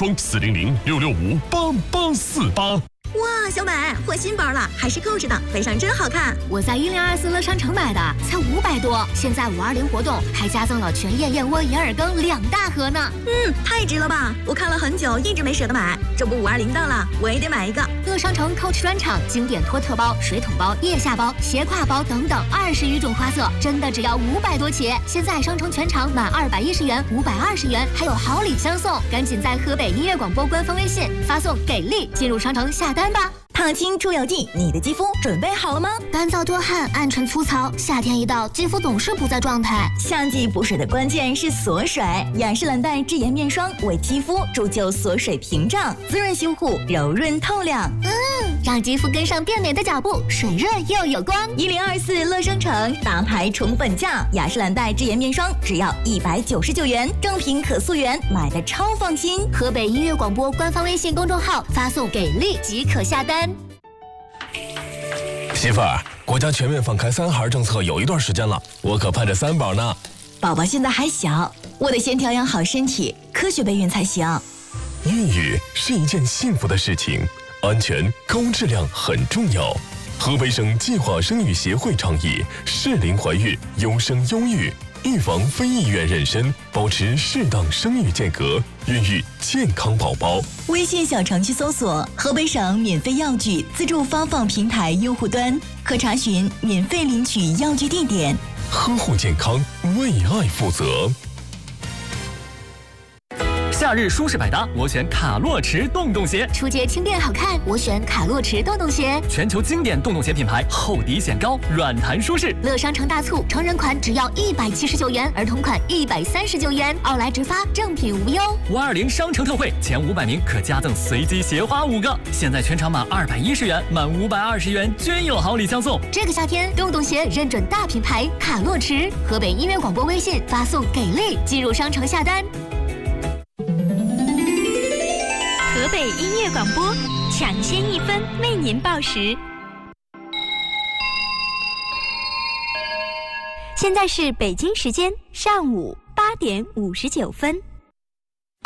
双400-665-8848。 哇，小美换新包了，还是购置的，背上真好看。 我在1024乐商城买的，才500多。现在520活动还加赠了全叶燕窝银耳羹2大盒呢。 太值了吧！我看了很久，一直没舍得买。这不520到了，我也得买一个。 乐商城 Coach 专场经典托特包、水桶包、腋下包、斜挎包等等20余种花色，真的只要500多起。现在商城全场满210元、520元，还有好礼相送。赶紧在河北音乐广播官方微信发送给力，进入商城下单吧。 烫青出油剂，你的肌肤准备好了吗？ 干燥多汗、暗沉粗糙，夏天一到，肌肤总是不在状态。 夏季补水的关键是锁水，雅诗兰黛智妍面霜为肌肤铸就锁水屏障，滋润修护，柔润透亮。 让肌肤跟上变美的脚步，水润又有光。 1024乐商城大牌宠粉价，雅诗兰黛智妍面霜只要199元，正品可溯源，买的超放心。 河北音乐广播官方微信公众号发送给力即可下单。 媳妇儿，国家全面放开3孩政策有一段时间了，我可盼着3宝呢。 宝宝现在还小，我得先调养好身体，科学备孕才行。 孕育是一件幸福的事情，安全高质量很重要。河北省计划生育协会倡议适龄怀孕，优生优育，预防非意愿妊娠，保持适当生育间隔，孕育健康宝宝。 微信小程序搜索河北省免费药具自助发放平台用户端，可查询免费领取药具地点。 呵护健康，为爱负责。 夏日舒适百搭，我选卡洛驰洞洞鞋。 出街轻便好看，我选卡洛驰洞洞鞋。 全球经典洞洞鞋品牌，厚底显高，软弹舒适。 乐商城大促，成人款只要179元，儿童款139元，奥莱直发，正品无忧。 520商城特惠，前500名可加赠随机鞋花5个。现在全场满210元，满520元均有好礼相送。 这个夏天，洞洞鞋认准大品牌卡洛驰。河北音乐广播微信发送给力，进入商城下单。 河北音乐广播，抢先1分为您报时。现在是北京时间上午8点59分。